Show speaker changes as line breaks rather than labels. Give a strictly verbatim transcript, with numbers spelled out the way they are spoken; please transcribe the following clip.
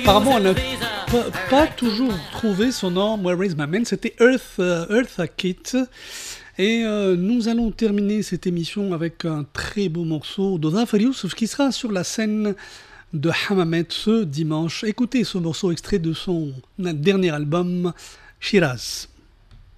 apparemment, elle n'a pas, pas toujours trouvé son nom. Where is my man? C'était Earth, euh, Eartha Kitt. Et euh, nous allons terminer cette émission avec un très beau morceau d'Ozafer Youssouf qui sera sur la scène de Hammamet ce dimanche. Écoutez ce morceau extrait de son dernier album, Shiraz.